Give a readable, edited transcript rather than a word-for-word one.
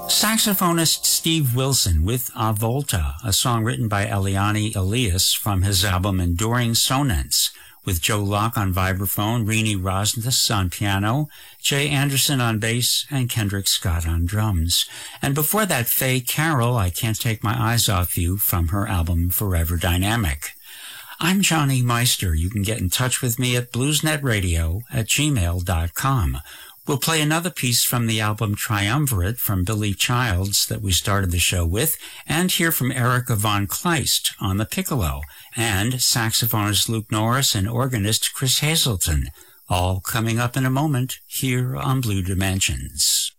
Saxophonist Steve Wilson with A Volta, a song written by Eliane Elias from his album Enduring Sonance, with Joe Locke on vibraphone, Rini Rosnes on piano, Jay Anderson on bass, and Kendrick Scott on drums. And before that, Faye Carroll, I Can't Take My Eyes Off You, from her album Forever Dynamic. I'm Johnny Meister. You can get in touch with me at bluesnetradio@gmail.com. We'll play another piece from the album Triumvirate from Billy Childs that we started the show with, and hear from Erica Von Kleist on the piccolo, and saxophonist Luke Norris and organist Chris Hazelton, all coming up in a moment here on Blue Dimensions.